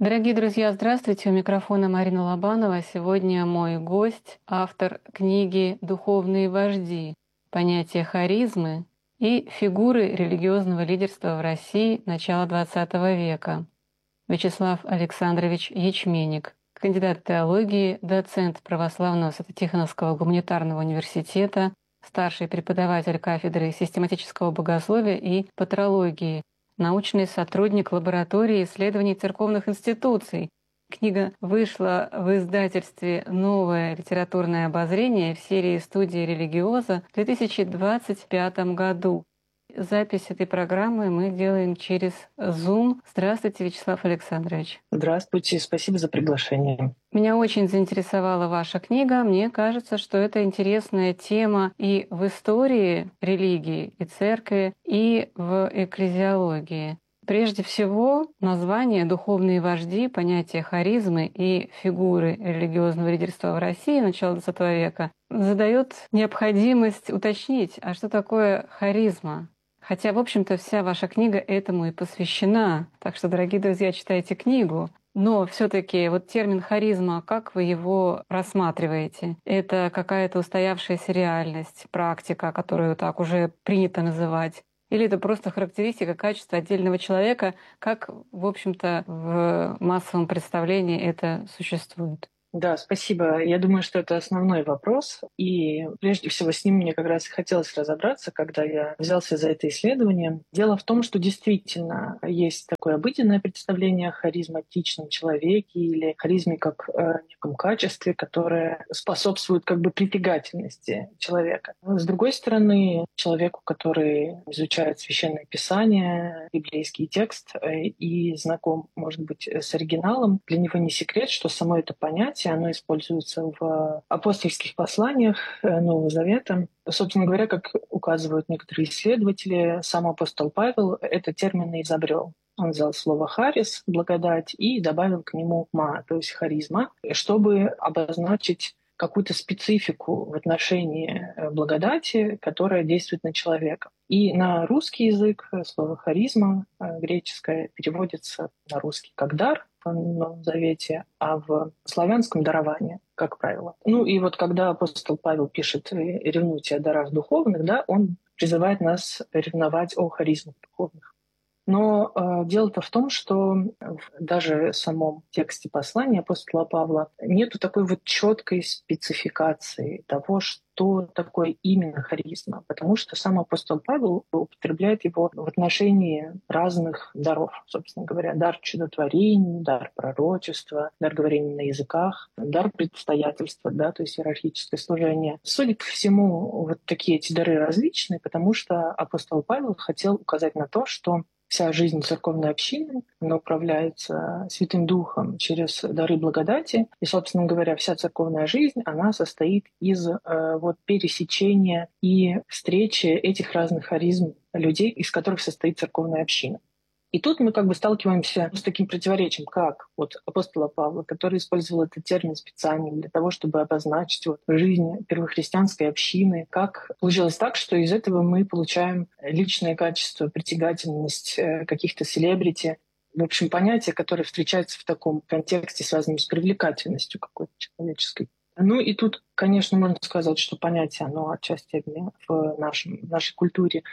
Дорогие друзья, здравствуйте! У микрофона Марина Лобанова. Сегодня мой гость, автор книги «Духовные вожди. Понятие харизмы и фигуры религиозного лидерства в России начала XX века». Вячеслав Александрович Ячменник, кандидат теологии, доцент Православного Свято-Тихоновского гуманитарного университета, старший преподаватель кафедры систематического богословия и патрологии, научный сотрудник лаборатории исследований церковных институций. Книга вышла в издательстве «Новое литературное обозрение» в серии «Студия религиоза» в 2025 году. Запись этой программы мы делаем через Zoom. Здравствуйте, Вячеслав Александрович. Здравствуйте, спасибо за приглашение. Меня очень заинтересовала ваша книга. Мне кажется, что это интересная тема и в истории религии, и церкви, и в экклезиологии. Прежде всего, название «Духовные вожди», понятие харизмы и фигуры религиозного лидерства в России начала XX века задает необходимость уточнить, а что такое харизма? Хотя, в общем-то, вся ваша книга этому и посвящена. Так что, дорогие друзья, читайте книгу. Но все-таки вот термин харизма, как вы его рассматриваете? Это какая-то устоявшаяся реальность, практика, которую так уже принято называть? Или это просто характеристика качества отдельного человека, как, в общем-то, в массовом представлении это существует? Да, спасибо. Я думаю, что это основной вопрос. И прежде всего с ним мне как раз и хотелось разобраться, когда я взялся за это исследование. Дело в том, что действительно есть такое обыденное представление о харизматичном человеке или харизме как неком качестве, которое способствует как бы притягательности человека. С другой стороны, человеку, который изучает Священное Писание, библейский текст и знаком, может быть, с оригиналом, для него не секрет, что само это понятие оно используется в апостольских посланиях Нового Завета. Собственно говоря, как указывают некоторые исследователи, сам апостол Павел этот термин и изобрел. Он взял слово «харис», «благодать», и добавил к нему «ма», то есть «харизма», чтобы обозначить какую-то специфику в отношении благодати, которая действует на человека. И на русский язык слово «харизма» греческое переводится на русский как «дар» в Новом Завете, а в славянском — «дарование», как правило. Ну и вот когда апостол Павел пишет «ревнуйте о дарах духовных», да, он призывает нас ревновать о харизмах духовных. Но дело-то в том, что даже в самом тексте послания апостола Павла нету такой вот четкой спецификации того, что такое именно харизма, потому что сам апостол Павел употребляет его в отношении разных даров, собственно говоря. Дар чудотворений, дар пророчества, дар говорения на языках, дар предстоятельства, да, то есть иерархическое служение. Судя по всему, вот такие эти дары различны, потому что апостол Павел хотел указать на то, что вся жизнь церковной общины, она управляется Святым Духом через дары благодати. И, собственно говоря, вся церковная жизнь, она состоит из вот пересечения и встречи этих разных харизм людей, из которых состоит церковная община. И тут мы как бы сталкиваемся с таким противоречием, как вот апостола Павла, который использовал этот термин специально для того, чтобы обозначить вот жизнь первохристианской общины. Как получилось так, что из этого мы получаем личное качество, притягательность каких-то селебрити, в общем, понятия, которые встречаются в таком контексте, связанном с привлекательностью какой-то человеческой. Ну и тут, конечно, можно сказать, что понятие, оно отчасти в нашей культуре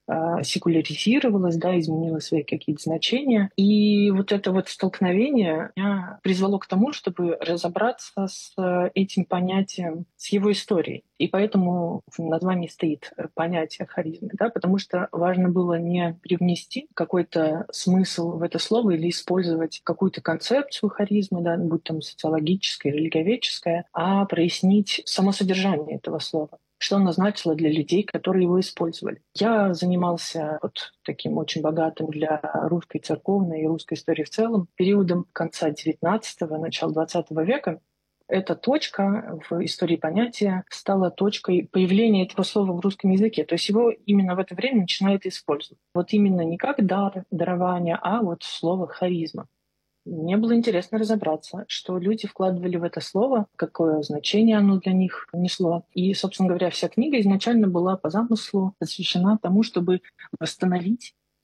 секуляризировалось, да, изменило свои какие-то значения. И вот это вот столкновение меня призвало к тому, чтобы разобраться с этим понятием, с его историей. И поэтому в названии стоит понятие харизмы, да, потому что важно было не привнести какой-то смысл в это слово или использовать какую-то концепцию харизмы, да, будь там социологическая, религиоведческая, а прояснить само содержание этого слова, что оно значило для людей, которые его использовали. Я занимался вот таким очень богатым для русской церковной и русской истории в целом периодом конца XIX – начала XX века. Эта точка в истории понятия стала точкой появления этого слова в русском языке. То есть его именно в это время начинают использовать. Вот именно не как дар, дарование, а вот слово «харизма». Мне было интересно разобраться, что люди вкладывали в это слово, какое значение оно для них несло. И, собственно говоря, вся книга изначально была по замыслу посвящена тому, чтобы восстановить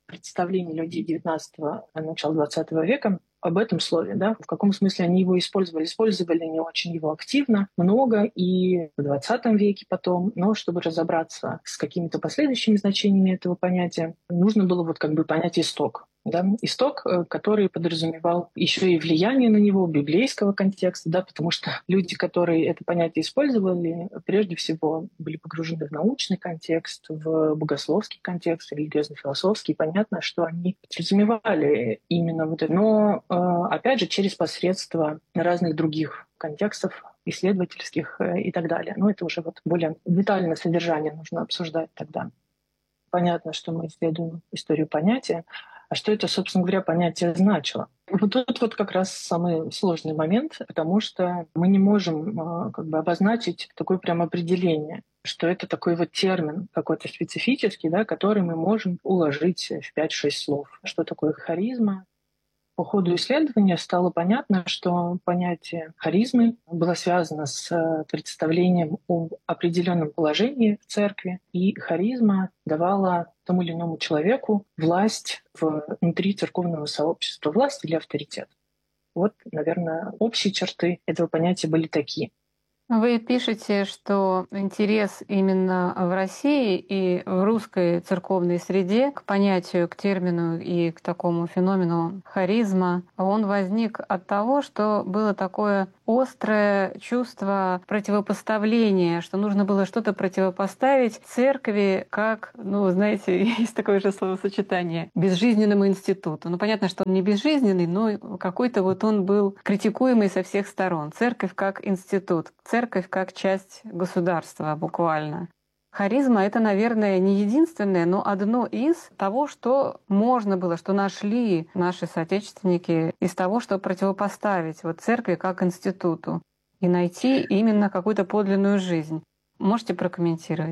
представлений людей XIX, начала XX века об этом слове, да, в каком смысле они его использовали. Использовали не очень его активно, много и в XX веке потом, но чтобы разобраться с какими-то последующими значениями этого понятия, нужно было вот как бы понять исток. Да? Исток, который подразумевал еще и влияние на него библейского контекста, да, потому что люди, которые это понятие использовали, прежде всего были погружены в научный контекст, в богословский контекст, религиозно-философский. Понятно, что они подразумевали именно вот это. Но, опять же, через посредство разных других контекстов, исследовательских и так далее. Но это уже вот более детальное содержание нужно обсуждать тогда. Понятно, что мы исследуем историю понятия, а что это, собственно говоря, понятие значило. Вот тут вот как раз самый сложный момент, потому что мы не можем как бы обозначить такое прям определение, что это такой вот термин какой-то специфический, да, который мы можем уложить в 5-6 слов. Что такое харизма? По ходу исследования стало понятно, что понятие харизмы было связано с представлением о определенном положении в церкви, и харизма давала тому или иному человеку власть внутри церковного сообщества, власть или авторитет. Вот, наверное, общие черты этого понятия были такие. Вы пишете, что интерес именно в России и в русской церковной среде к понятию, к термину и к такому феномену харизма, он возник от того, что было такое острое чувство противопоставления, что нужно было что-то противопоставить церкви как, знаете, есть такое же словосочетание, безжизненному институту. Понятно, что он не безжизненный, но какой-то вот он был критикуемый со всех сторон. Церковь как институт, церковь как часть государства буквально. Харизма — это, наверное, не единственное, но одно из того, что можно было, что нашли наши соотечественники из того, что противопоставить вот церкви как институту и найти именно какую-то подлинную жизнь. Можете прокомментировать?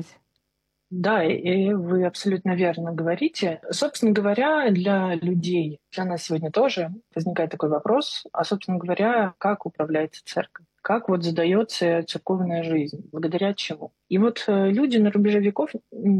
Да, и вы абсолютно верно говорите. Собственно говоря, для людей, для нас сегодня тоже возникает такой вопрос, а, собственно говоря, как управляется церковь? Как вот задается церковная жизнь? Благодаря чему? И вот люди на рубеже веков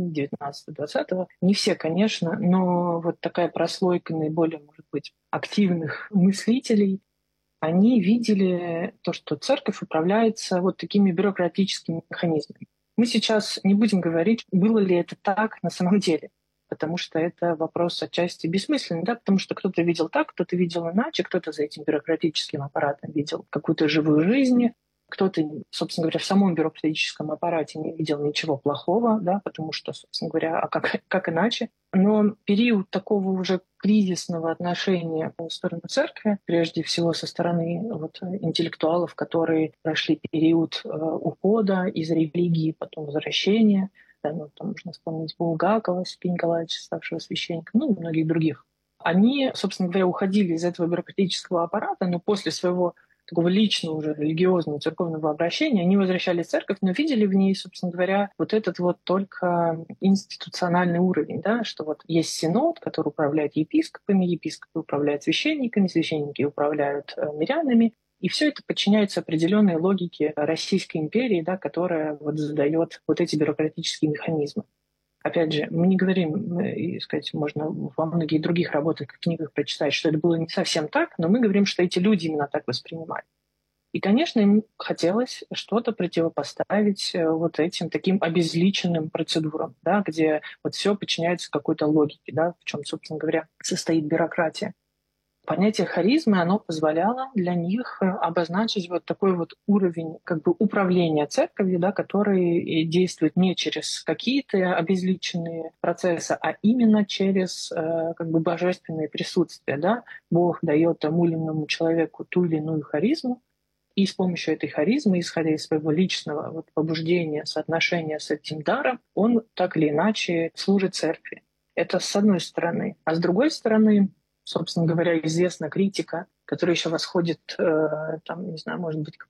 19-20, не все, конечно, но вот такая прослойка наиболее, может быть, активных мыслителей, они видели то, что церковь управляется вот такими бюрократическими механизмами. Мы сейчас не будем говорить, было ли это так на самом деле, потому что это вопрос отчасти бессмысленный, да, потому что кто-то видел так, кто-то видел иначе, кто-то за этим бюрократическим аппаратом видел какую-то живую жизнь, кто-то, собственно говоря, в самом бюрократическом аппарате не видел ничего плохого, да, потому что, собственно говоря, а как иначе? Но период такого уже кризисного отношения в сторону церкви, прежде всего со стороны вот интеллектуалов, которые прошли период ухода из религии, потом возвращения, да, там можно вспомнить Булгакова, Сергея Николаевича, ставшего священником, и многих других. Они, собственно говоря, уходили из этого бюрократического аппарата, но после своего такого личного уже религиозного церковного обращения, они возвращались в церковь, но видели в ней, собственно говоря, вот этот вот только институциональный уровень, да, что вот есть синод, который управляет епископами, епископы управляют священниками, священники управляют мирянами, и все это подчиняется определенной логике Российской империи, да, которая вот задает вот эти бюрократические механизмы. Опять же, мы не говорим, и сказать, можно во многих других работах, книгах прочитать, что это было не совсем так, но мы говорим, что эти люди именно так воспринимали. И, конечно, им хотелось что-то противопоставить вот этим таким обезличенным процедурам, да, где вот все подчиняется какой-то логике, да, в чем, собственно говоря, состоит бюрократия. Понятие харизмы, оно позволяло для них обозначить вот такой вот уровень как бы управления церковью, да, который действует не через какие-то обезличенные процессы, а именно через как бы божественное присутствие. Да. Бог дает тому или иному человеку ту или иную харизму, и с помощью этой харизмы, исходя из своего личного вот побуждения, соотношения с этим даром, он так или иначе служит церкви. Это с одной стороны. А с другой стороны, собственно говоря, известна критика, которая еще восходит, там, не знаю, может быть,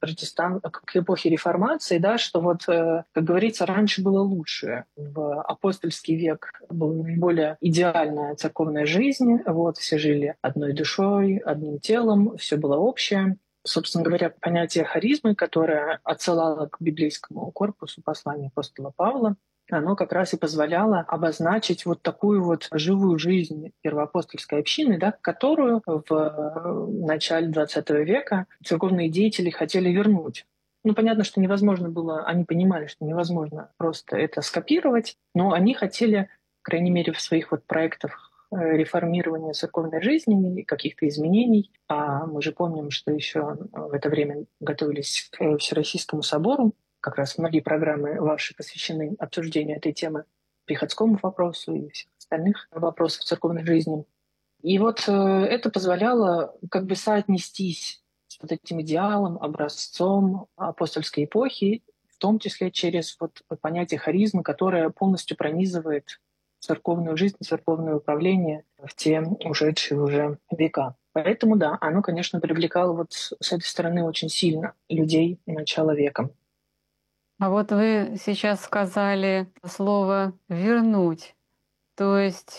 к эпохе реформации, да, что вот, как говорится, раньше было лучше. В апостольский век была наиболее идеальная церковная жизнь, вот, все жили одной душой, одним телом, все было общее. Собственно говоря, понятие харизмы, которое отсылало к библейскому корпусу послания апостола Павла, оно как раз и позволяло обозначить вот такую вот живую жизнь первоапостольской общины, да, которую в начале XX века церковные деятели хотели вернуть. Ну, понятно, что невозможно было, они понимали, что невозможно просто это скопировать, но они хотели, по крайней мере, в своих вот проектах реформирования церковной жизни, каких-то изменений. А мы же помним, что еще в это время готовились к Всероссийскому собору. Как раз многие программы ваши посвящены обсуждению этой темы, приходскому вопросу и всех остальных вопросов церковной жизни. И вот это позволяло как бы соотнестись с вот этим идеалом, образцом апостольской эпохи, в том числе через вот понятие харизмы, которое полностью пронизывает церковную жизнь, церковное управление в те ушедшие уже века. Поэтому, да, оно, конечно, привлекало вот с этой стороны очень сильно людей начала века. А вот вы сейчас сказали слово «вернуть». То есть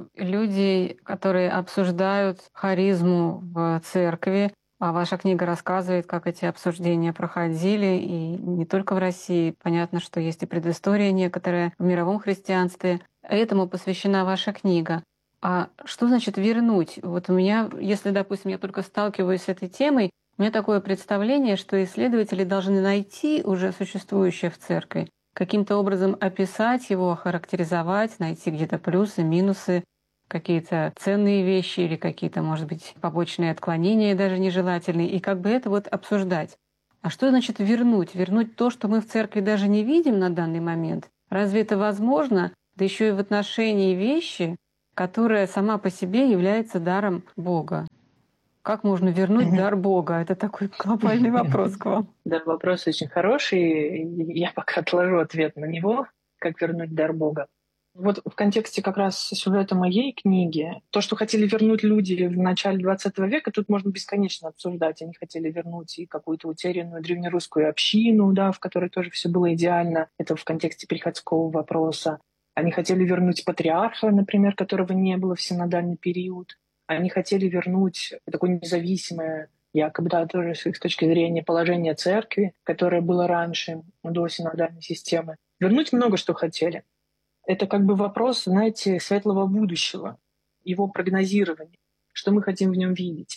люди, которые обсуждают харизму в церкви, а ваша книга рассказывает, как эти обсуждения проходили, и не только в России. Понятно, что есть и предыстория некоторая в мировом христианстве. Этому посвящена ваша книга. А что значит «вернуть»? Вот у меня, если, допустим, я только сталкиваюсь с этой темой, у меня такое представление, что исследователи должны найти уже существующее в церкви, каким-то образом описать его, охарактеризовать, найти где-то плюсы, минусы, какие-то ценные вещи или какие-то, может быть, побочные отклонения даже нежелательные, и как бы это вот обсуждать. А что значит вернуть? Вернуть то, что мы в церкви даже не видим на данный момент? Разве это возможно? Да еще и в отношении вещи, которая сама по себе является даром Бога. Как можно вернуть дар Бога? Это такой глобальный вопрос к вам. Да, вопрос очень хороший. Я пока отложу ответ на него, как вернуть дар Бога. Вот в контексте как раз сюжета моей книги, то, что хотели вернуть люди в начале XX века, тут можно бесконечно обсуждать. Они хотели вернуть и какую-то утерянную древнерусскую общину, да, в которой тоже все было идеально. Это в контексте приходского вопроса. Они хотели вернуть патриарха, например, которого не было в синодальный период. Они хотели вернуть такое независимое, якобы, да, тоже с их точки зрения, положение церкви, которое было раньше, до синодальной системы. Вернуть много что хотели. Это как бы вопрос, знаете, светлого будущего, его прогнозирования, что мы хотим в нем видеть.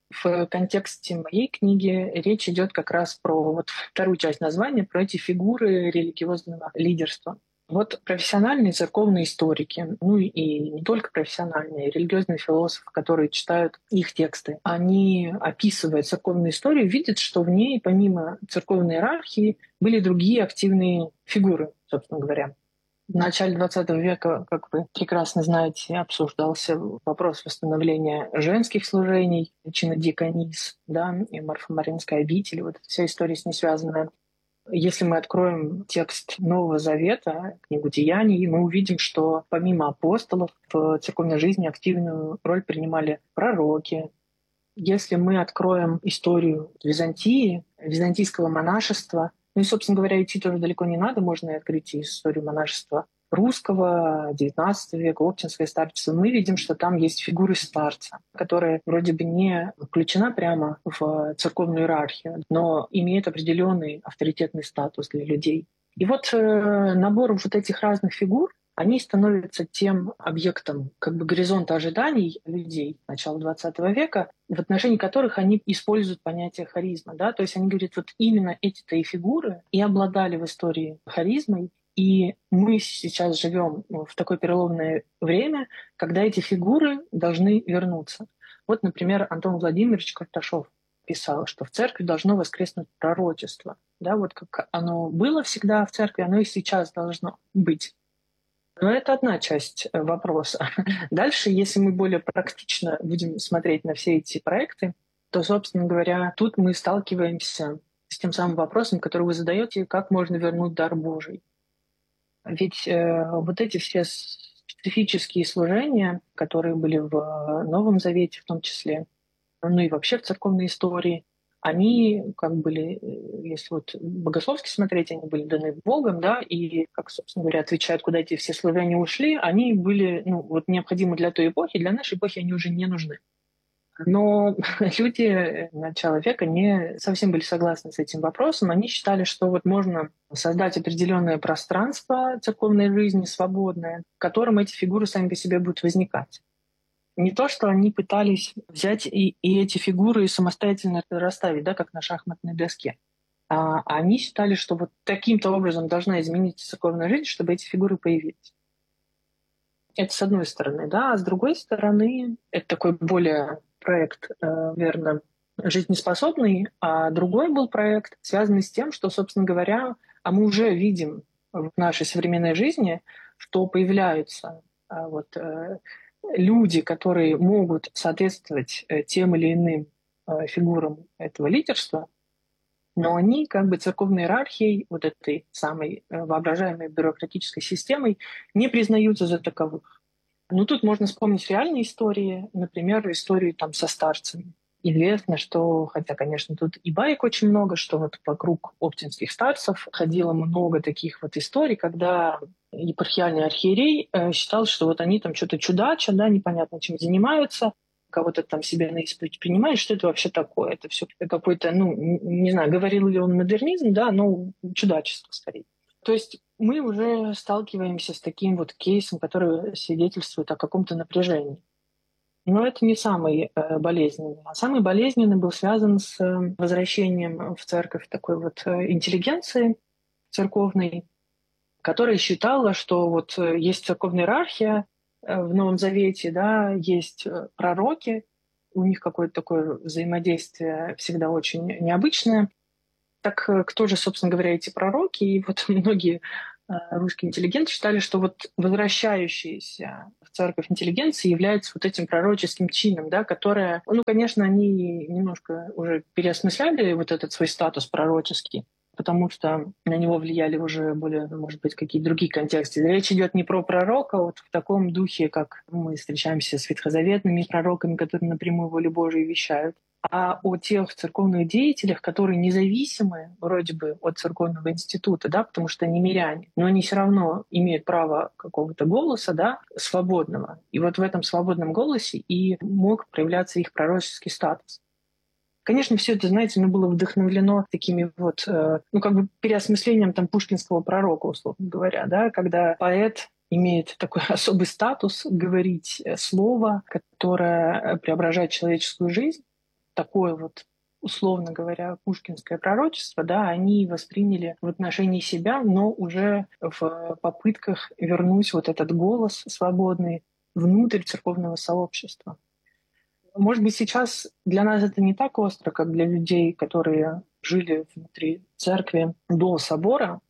В контексте моей книги речь идет как раз про вот вторую часть названия, про эти фигуры религиозного лидерства. Вот профессиональные церковные историки, ну и не только профессиональные, религиозные философы, которые читают их тексты, они, описывая церковную историю, видят, что в ней, помимо церковной иерархии, были другие активные фигуры, собственно говоря. В начале XX века, как вы прекрасно знаете, обсуждался вопрос восстановления женских служений, чинодиаконис, да, и Марфа-Маринская обитель, вот эта вся история с ней связанная. Если мы откроем текст Нового Завета, книгу Деяний, мы увидим, что помимо апостолов в церковной жизни активную роль принимали пророки. Если мы откроем историю Византии, византийского монашества, ну и, собственно говоря, идти тоже далеко не надо, можно и открыть историю монашества русского, XIX века, Оптинское старчество, мы видим, что там есть фигуры старца, которая вроде бы не включена прямо в церковную иерархию, но имеет определенный авторитетный статус для людей. И вот набор вот этих разных фигур, они становятся тем объектом как бы горизонта ожиданий людей начала XX века, в отношении которых они используют понятие харизма. Да? То есть они говорят, вот именно эти-то и фигуры и обладали в истории харизмой, и мы сейчас живем в такое переломное время, когда эти фигуры должны вернуться. Вот, например, Антон Владимирович Карташов писал, что в церкви должно воскреснуть пророчество. Да, вот как оно было всегда в церкви, оно и сейчас должно быть. Но это одна часть вопроса. Дальше, если мы более практично будем смотреть на все эти проекты, то, собственно говоря, тут мы сталкиваемся с тем самым вопросом, который вы задаете, как можно вернуть дар Божий. Ведь вот эти все специфические служения, которые были в Новом Завете в том числе, ну и вообще в церковной истории, они как были, если вот богословски смотреть, они были даны Богом, да, и, как, собственно говоря, отвечают, куда эти все служения ушли, они были, ну, вот необходимы для той эпохи, для нашей эпохи они уже не нужны. Но люди начала века не совсем были согласны с этим вопросом. Они считали, что вот можно создать определенное пространство церковной жизни, свободное, в котором эти фигуры сами по себе будут возникать. Не то, что они пытались взять и эти фигуры самостоятельно расставить, да, как на шахматной доске. А они считали, что вот таким-то образом должна измениться церковная жизнь, чтобы эти фигуры появились. Это с одной стороны, да, а с другой стороны, это такой более проект, верно, жизнеспособный, а другой был проект, связанный с тем, что, собственно говоря, мы уже видим в нашей современной жизни, что появляются люди, которые могут соответствовать тем или иным фигурам этого лидерства, но они как бы церковной иерархией, вот этой самой воображаемой бюрократической системой, не признаются за таковых. Но тут можно вспомнить реальные истории, например, истории там со старцами. Известно, что, хотя, конечно, тут и баек очень много, что вот вокруг оптинских старцев ходило много таких вот историй, когда епархиальный архиерей считал, что вот они там что-то чудачат, да, непонятно чем занимаются, кого-то там себе на исповедь принимает, что это вообще такое? Это все какой-то, не знаю, говорил ли он модернизм, да, но чудачество скорее. То есть мы уже сталкиваемся с таким вот кейсом, который свидетельствует о каком-то напряжении. Но это не самый болезненный. А самый болезненный был связан с возвращением в церковь такой вот интеллигенции церковной, которая считала, что вот есть церковная иерархия, в Новом Завете, да, есть пророки, у них какое-то такое взаимодействие всегда очень необычное. Так кто же, собственно говоря, эти пророки? И вот многие русские интеллигенты считали, что вот возвращающиеся в церковь интеллигенции являются вот этим пророческим чином, да, которое, конечно, они немножко уже переосмысляли вот этот свой статус пророческий, потому что на него влияли уже более, может быть, какие-то другие контексты. Речь идет не про пророка вот в таком духе, как мы встречаемся с ветхозаветными пророками, которые напрямую волю Божию вещают, а о тех церковных деятелях, которые независимы вроде бы от церковного института, да, потому что они миряне, но они все равно имеют право какого-то голоса, да, свободного. И вот в этом свободном голосе и мог проявляться их пророческий статус. Конечно, все это, знаете, было вдохновлено такими вот, как бы переосмыслением там пушкинского пророка, условно говоря, да, когда поэт имеет такой особый статус говорить слово, которое преображает человеческую жизнь. Такое вот, условно говоря, пушкинское пророчество, да, они восприняли в отношении себя, но уже в попытках вернуть вот этот голос свободный внутрь церковного сообщества. Может быть, сейчас для нас это не так остро, как для людей, которые жили внутри церкви до собора,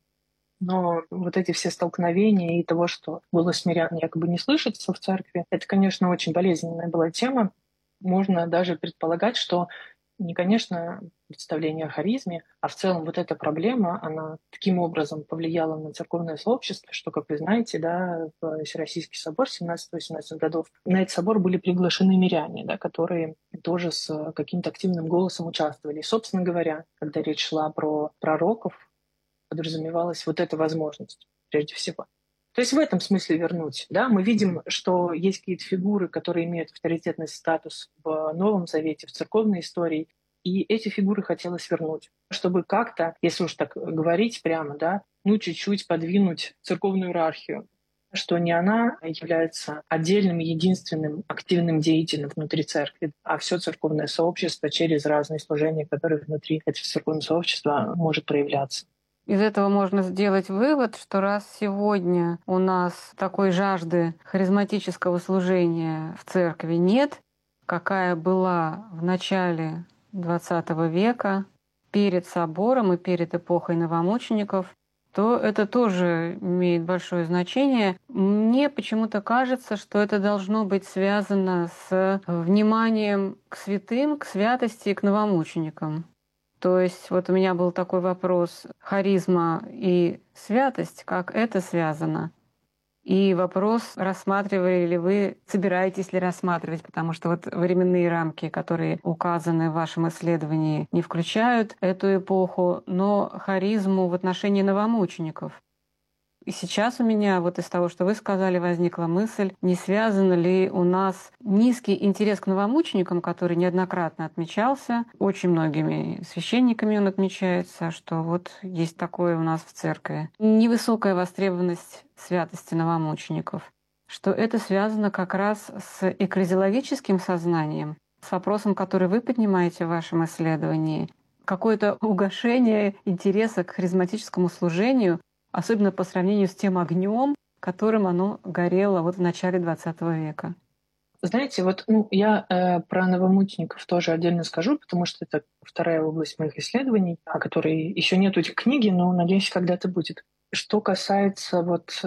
но вот эти все столкновения и того, что голос мирян якобы не слышится в церкви, это, конечно, очень болезненная была тема. Можно даже предполагать, что не, конечно, представление о харизме, а в целом вот эта проблема, она таким образом повлияла на церковное сообщество, что, как вы знаете, да, в Всероссийский собор 17-18 годов, на этот собор были приглашены миряне, да, которые тоже с каким-то активным голосом участвовали. И, собственно говоря, когда речь шла про пророков, подразумевалась вот эта возможность прежде всего. То есть в этом смысле вернуть. Да? Мы видим, что есть какие-то фигуры, которые имеют авторитетный статус в Новом Завете, в церковной истории, и эти фигуры хотелось вернуть, чтобы как-то, если уж так говорить прямо, да, чуть-чуть подвинуть церковную иерархию, что не она является отдельным, единственным активным деятелем внутри церкви, а все церковное сообщество через разные служения, которые внутри этого церковного сообщества может проявляться. Из этого можно сделать вывод, что раз сегодня у нас такой жажды харизматического служения в церкви нет, какая была в начале XX века, перед собором и перед эпохой новомучеников, то это тоже имеет большое значение. Мне почему-то кажется, что это должно быть связано с вниманием к святым, к святости, к новомученикам. То есть вот у меня был такой вопрос: харизма и святость, как это связано? И вопрос, рассматривали ли вы, собираетесь ли рассматривать, потому что вот временные рамки, которые указаны в вашем исследовании, не включают эту эпоху, но харизму в отношении новомучеников. И сейчас у меня вот из того, что вы сказали, возникла мысль, не связан ли у нас низкий интерес к новомученикам, который неоднократно отмечался, очень многими священниками он отмечается, что вот есть такое у нас в церкви. Невысокая востребованность святости новомучеников, что это связано как раз с экклезиологическим сознанием, с вопросом, который вы поднимаете в вашем исследовании, какое-то угошение интереса к харизматическому служению, особенно по сравнению с тем огнем, которым оно горело вот в начале XX века. Знаете, вот я про новомучеников тоже отдельно скажу, потому что это вторая область моих исследований, о которой еще нет этих книги, но, надеюсь, когда-то будет. Что касается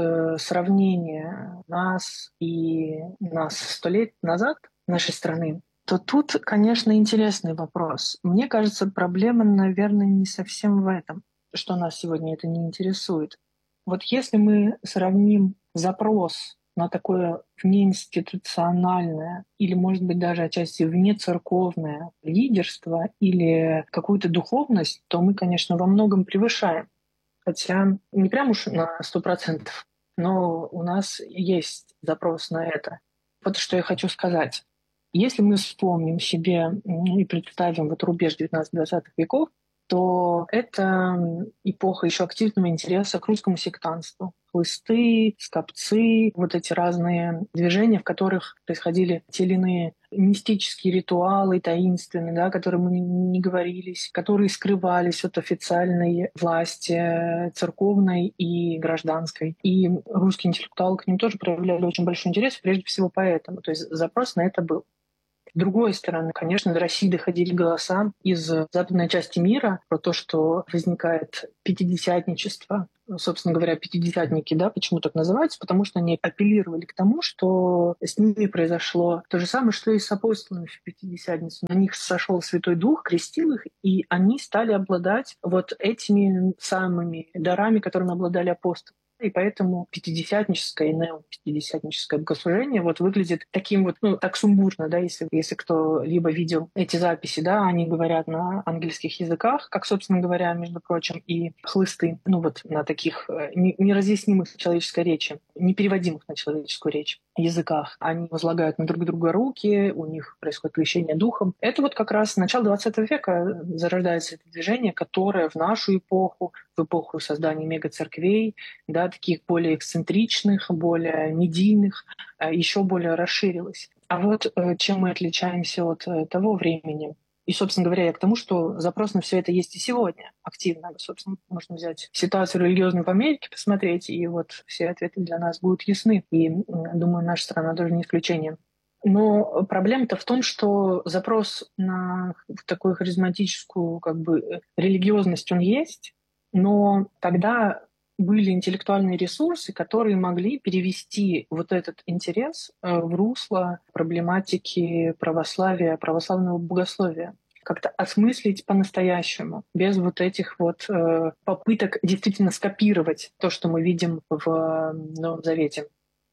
сравнения нас и нас 100 лет назад, нашей страны, то тут, конечно, интересный вопрос. Мне кажется, проблема, наверное, не совсем в этом, что нас сегодня это не интересует. Вот если мы сравним запрос на такое внеинституциональное или, может быть, даже отчасти внецерковное лидерство или какую-то духовность, то мы, конечно, во многом превышаем. Хотя не прям уж на 100%, но у нас есть запрос на это. Вот что я хочу сказать. Если мы вспомним себе и представим вот рубеж 19-20 веков, то это эпоха еще активного интереса к русскому сектантству. Хлысты, скопцы, вот эти разные движения, в которых происходили те или иные мистические ритуалы, таинственные, да, которые мы не говорились, которые скрывались от официальной власти, церковной и гражданской. И русские интеллектуалы к ним тоже проявляли очень большой интерес, прежде всего поэтому. То есть запрос на это был. С другой стороны, конечно, до России доходили голоса из западной части мира про то, что возникает пятидесятничество. Собственно говоря, пятидесятники, да, почему так называются? Потому что они апеллировали к тому, что с ними произошло то же самое, что и с апостолами в Пятидесятницу. На них сошел Святой Дух, крестил их, и они стали обладать вот этими самыми дарами, которыми обладали апостолы. И поэтому пятидесятническое и неопятидесятническое богослужение вот выглядит таким вот, так сумбурно, да, если кто-либо видел эти записи, да, они говорят на английских языках, как, собственно говоря, между прочим, и хлысты, на таких неразъяснимых человеческой речи, непереводимых на человеческую речь языках. Они возлагают на друг друга руки, у них происходит крещение духом. Это вот как раз с начала 20 века зарождается это движение, которое в нашу эпоху, в эпоху создания мегацерквей, да, таких более эксцентричных, более медийных, еще более расширилось. А вот чем мы отличаемся от того времени? И, собственно говоря, я к тому, что запрос на все это есть и сегодня активно. Собственно, можно взять ситуацию религиозную в Америке, посмотреть, и вот все ответы для нас будут ясны. И, думаю, наша страна тоже не исключение. Но проблема-то в том, что запрос на такую харизматическую религиозность, он есть, но тогда были интеллектуальные ресурсы, которые могли перевести вот этот интерес в русло проблематики православия, православного богословия, как-то осмыслить по-настоящему, без вот этих попыток действительно скопировать то, что мы видим в Новом Завете.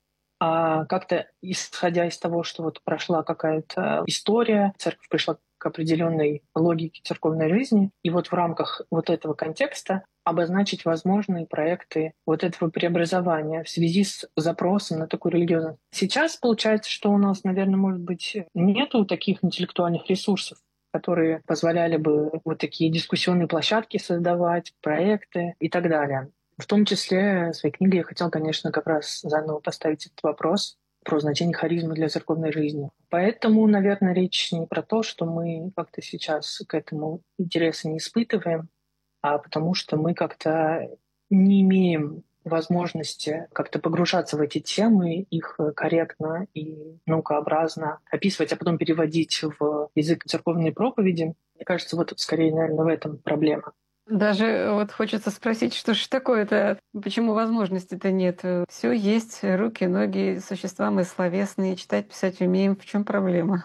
А как-то исходя из того, что вот прошла какая-то история, церковь пришла к определенной логике церковной жизни, и вот в рамках вот этого контекста обозначить возможные проекты вот этого преобразования в связи с запросом на такую религиозность. Сейчас получается, что у нас, наверное, может быть, нету таких интеллектуальных ресурсов, которые позволяли бы вот такие дискуссионные площадки создавать, проекты и так далее. В том числе в своей книге я хотел, конечно, как раз заново поставить этот вопрос про значение харизмы для церковной жизни. Поэтому, наверное, речь не про то, что мы как-то сейчас к этому интереса не испытываем, а потому что мы как-то не имеем возможности как-то погружаться в эти темы, их корректно и наукообразно описывать, а потом переводить в язык церковной проповеди. Мне кажется, вот скорее, наверное, в этом проблема. Даже вот хочется спросить, что ж такое-то, почему возможности-то нет? Все есть, руки, ноги, существа мы словесные, читать, писать умеем. В чем проблема?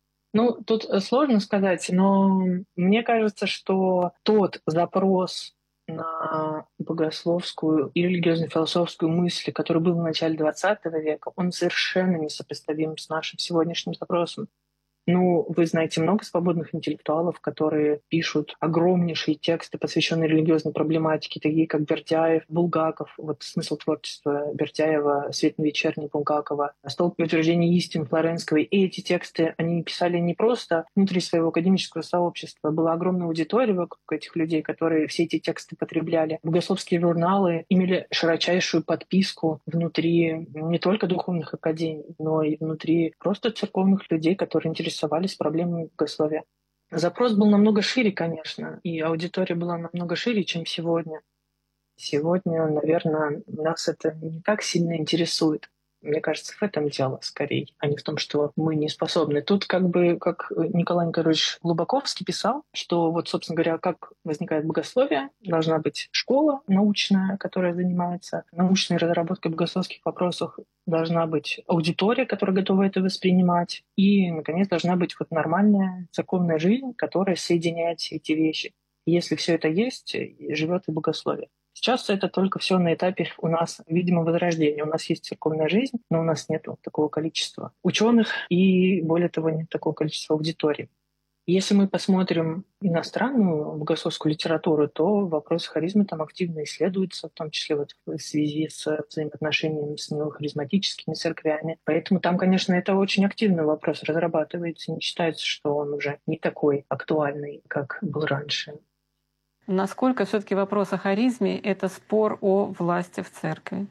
Тут сложно сказать, но мне кажется, что тот запрос на богословскую и религиозно-философскую мысль, который был в начале XX века, он совершенно несопоставим с нашим сегодняшним запросом. Ну, вы знаете много свободных интеллектуалов, которые пишут огромнейшие тексты, посвященные религиозной проблематике, такие как Бердяев, Булгаков. Вот смысл творчества Бердяева, «Светно-вечерний» Булгакова, «Столб утверждения истин» Флоренской. И эти тексты они писали не просто внутри своего академического сообщества. Была огромная аудитория вокруг этих людей, которые все эти тексты потребляли. Богословские журналы имели широчайшую подписку внутри не только духовных академий, но и внутри просто церковных людей, которые интересовались проблемами богословия. Запрос был намного шире, конечно, и аудитория была намного шире, чем сегодня. Сегодня, наверное, нас это не так сильно интересует. Мне кажется, в этом дело скорее, а не в том, что мы не способны. Тут как Николай Николаевич Глубоковский писал, что вот, собственно говоря, как возникает богословие, должна быть школа научная, которая занимается научной разработкой богословских вопросов, должна быть аудитория, которая готова это воспринимать, и, наконец, должна быть вот нормальная церковная жизнь, которая соединяет все эти вещи. И если все это есть, живет и богословие. Сейчас это только все на этапе у нас, видимо, возрождения. У нас есть церковная жизнь, но у нас нет такого количества ученых и, более того, нет такого количества аудитории. Если мы посмотрим иностранную богословскую литературу, то вопрос харизмы там активно исследуется, в том числе вот в связи с взаимоотношениями с неохаризматическими церквями. Поэтому там, конечно, это очень активный вопрос разрабатывается. Не считается, что он уже не такой актуальный, как был раньше. Насколько все-таки вопрос о харизме — это спор о власти в церкви?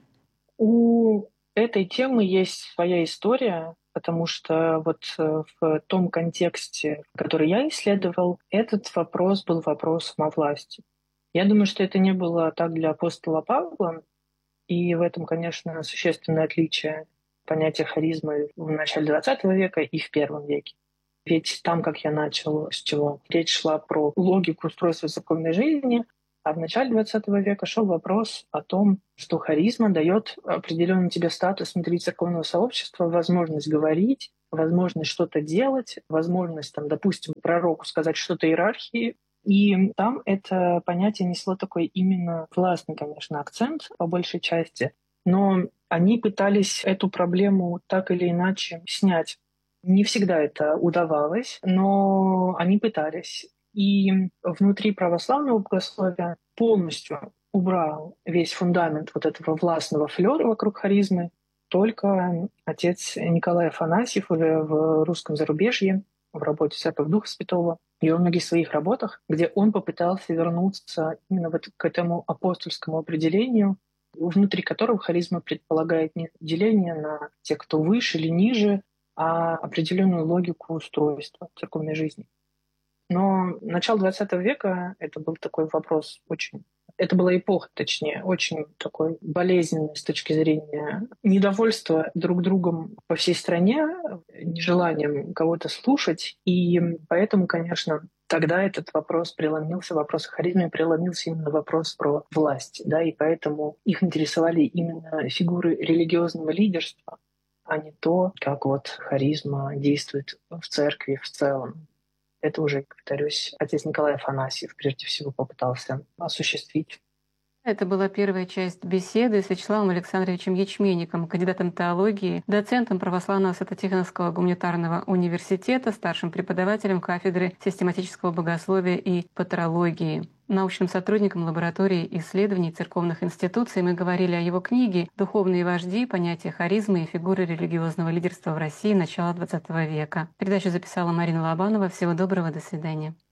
У этой темы есть своя история, потому что вот в том контексте, который я исследовал, этот вопрос был вопросом о власти. Я думаю, что это не было так для апостола Павла, и в этом, конечно, существенное отличие понятия харизмы в начале XX века и в I веке. Ведь там, как я начал, с чего речь шла про логику устройства церковной жизни, а в начале XX века шел вопрос о том, что харизма дает определенный тебе статус внутри церковного сообщества, возможность говорить, возможность что-то делать, возможность, там, допустим, пророку сказать что-то иерархии. И там это понятие несло такой именно властный, конечно, акцент по большей части. Но они пытались эту проблему так или иначе снять. Не всегда это удавалось, но они пытались. И внутри православного богословия полностью убрал весь фундамент вот этого властного флёра вокруг харизмы только отец Николай Афанасьев уже в русском зарубежье, в работе «Церковь Духа Святого», и во многих своих работах, где он попытался вернуться именно вот к этому апостольскому определению, внутри которого харизма предполагает не деление на тех, кто выше или ниже, а определенную логику устройства церковной жизни. Но начало XX века — это был такой вопрос очень... Это была эпоха, точнее, очень такой болезненной с точки зрения недовольства друг другом по всей стране, нежеланием кого-то слушать. И поэтому, конечно, тогда этот вопрос преломился, вопрос о харизме преломился именно вопрос про власть. Да, и поэтому их интересовали именно фигуры религиозного лидерства, а не то, как вот харизма действует в церкви в целом. Это уже, повторюсь, отец Николай Афанасьев прежде всего попытался осуществить. Это была первая часть беседы с Вячеславом Александровичем Ячменником, кандидатом теологии, доцентом Православного Свято-Тихоновского гуманитарного университета, старшим преподавателем кафедры систематического богословия и патрологии, научным сотрудником лаборатории исследований церковных институций. Мы говорили о его книге «Духовные вожди. Понятие харизмы и фигуры религиозного лидерства в России. Начало XX века». Передачу записала Марина Лобанова. Всего доброго, до свидания.